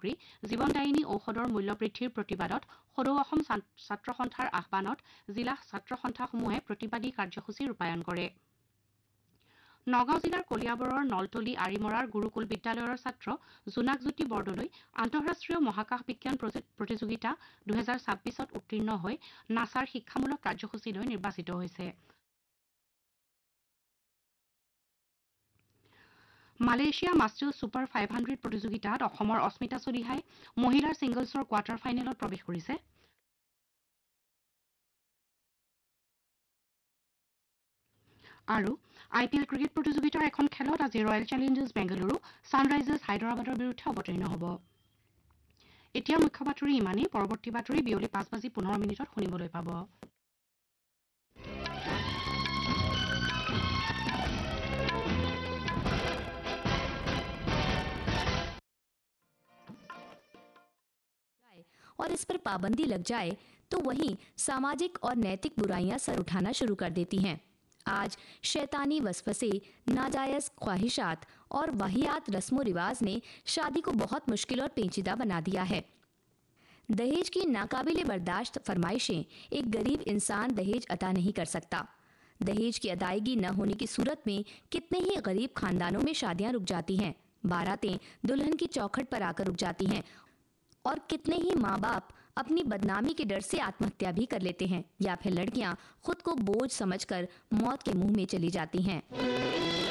সামগ্ৰী জীৱনদায়িনী ঔষধৰ মূল্য বৃদ্ধিৰ প্ৰতিবাদত সদৌ অসম ছাত্ৰ সন্থাৰ আহ্বানত জিলা ছাত্ৰ সন্থাসমূহে প্ৰতিবাদী কাৰ্যসূচী ৰূপায়ণ কৰে। নগাঁও জিলাৰ কলিয়াবৰৰ নলতলী আৰিমৰাৰ গুৰুকুল বিদ্যালয়ৰ ছাত্ৰ জোনাকজ্যোতি বৰদলৈ আন্তঃৰাষ্ট্ৰীয় মহাকাশ বিজ্ঞান প্ৰতিযোগিতা 2026ত উত্তীৰ্ণ হৈ নাছাৰ শিক্ষামূলক কাৰ্যসূচীলৈ নিৰ্বাচিত হৈছে। মালয়েছিয়া মাষ্টাৰ্ছ ছুপাৰ 500 প্ৰতিযোগিতাত অসমৰ অস্মিতা চলিহাই মহিলাৰ ছিংগলছৰ কোৱাৰ্টাৰ ফাইনেলত প্ৰৱেশ কৰিছে। আৰু IPL ক্ৰিকেট প্ৰতিযোগিতাৰ এখন খেলত আজি ৰয়েল চেলেঞ্জাৰ্ছ বেংগালুৰু ছানৰাইজাৰ্ছ হায়দৰাবাদৰ বিৰুদ্ধে অৱতীৰ্ণ হ'ব। এতিয়া মুখ্য বাতৰি ইমানেই। পৰৱৰ্তী বাতৰি বিয়লি 5:15 শুনিবলৈ পাব। और इस पर पाबंदी लग जाए तो वहीं सामाजिक और नैतिक बुराइयां सर उठाना शुरू कर देती हैं। आज शैतानी वसवसे, नाजायज ख्वाहिशात और वाहियात रस्मो रिवाज ने शादी को बहुत मुश्किल और पेचीदा बना दिया है। दहेज की नाकाबिले बर्दाश्त फरमाइशें एक गरीब इंसान दहेज अदा नहीं कर सकता। दहेज की अदायगी न होने की सूरत में कितने ही गरीब खानदानों में शादियां रुक जाती हैं, बारातें दुल्हन की चौखट पर आकर रुक जाती हैं और कितने ही माँ बाप अपनी बदनामी के डर से आत्महत्या भी कर लेते हैं या फिर लड़कियां खुद को बोझ समझकर मौत के मुंह में चली जाती हैं।